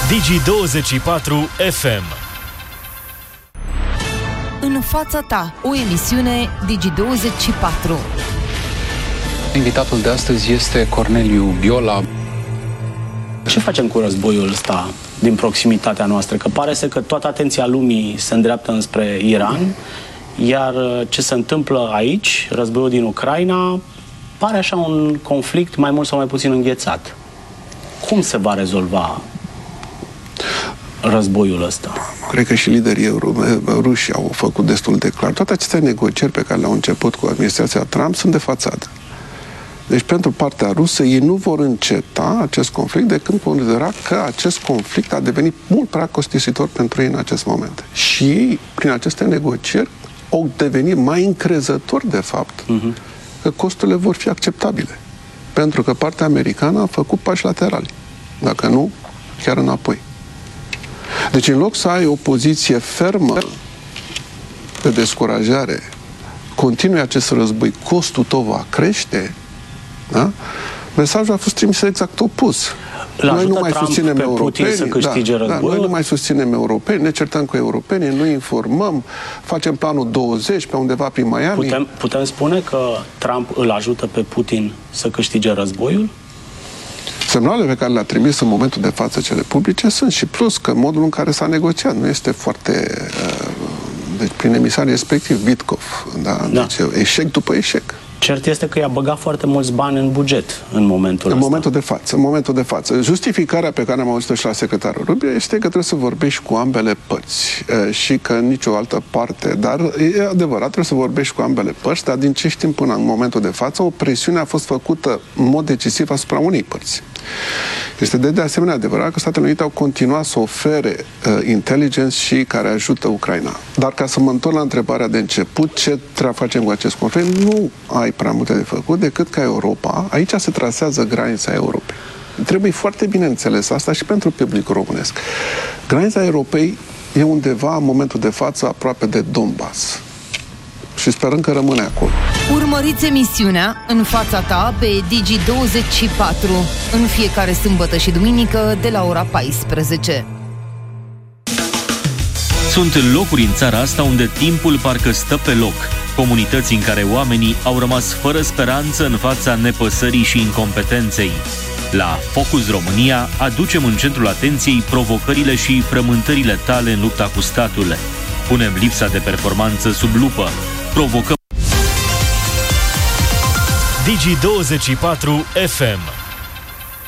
Digi24 FM. În fața ta, o emisiune Digi24. Invitatul de astăzi este Corneliu Biola. Ce facem cu războiul ăsta din proximitatea noastră? Că pare să că toată atenția lumii se îndreaptă înspre Iran, iar ce se întâmplă aici, războiul din Ucraina, pare așa un conflict mai mult sau mai puțin înghețat. Cum se va rezolva războiul ăsta? Cred că și liderii ruși au făcut destul de clar. Toate aceste negocieri pe care le-au început cu administrația Trump sunt de fațadă. Deci, pentru partea rusă, ei nu vor înceta acest conflict decât considera că acest conflict a devenit mult prea costisitor pentru ei în acest moment. Și ei, prin aceste negocieri, au devenit mai încrezători, de fapt, că costurile vor fi acceptabile. Pentru că partea americană a făcut pași laterali. Dacă nu, chiar înapoi. Deci, în loc să ai o poziție fermă de descurajare, continui acest război, costul tău va crește, da? Mesajul a fost trimis exact opus. Noi nu mai susținem europeni, noi nu mai susținem europeni, ne certăm cu europenii, nu informăm, facem planul 20 pe undeva prin Miami. Putem spune că Trump îl ajută pe Putin să câștige războiul? Semnalele pe care le-a trimis în momentul de față cele publice sunt, și plus că modul în care s-a negociat nu este foarte... deci prin emisarii respectiv, Witkoff, da? Deci eșec după eșec. Cert este că i-a băgat foarte mulți bani în buget în momentul ăsta. În momentul de față. Justificarea pe care am auzit-o și la secretarul Rubio este că trebuie să vorbești cu ambele părți și că în nicio altă parte. Dar e adevărat, trebuie să vorbești cu ambele părți, dar din ce știm până în momentul de față, o presiune a fost făcută în mod decisiv asupra unei părți. Este de asemenea adevărat că Statele Unite au continuat să ofere intelligence și care ajută Ucraina. Dar ca să mă întorc la întrebarea de început, ce trebuie să facem cu acest conflict? Nu ai prea multe de făcut decât ca Europa. Aici se trasează granița Europei. Trebuie foarte bine înțeles asta și pentru publicul românesc. Granița Europei e undeva în momentul de față aproape de Donbass. Și sperăm că rămâne acolo. Urmăriți emisiunea În fața ta pe Digi24 în fiecare sâmbătă și duminică de la ora 14. Sunt locuri în țara asta unde timpul parcă stă pe loc. Comunități în care oamenii au rămas fără speranță în fața nepăsării și incompetenței. La Focus România aducem în centrul atenției provocările și frământările tale în lupta cu statul. Punem lipsa de performanță sub lupă. Provocăm Digi24 FM.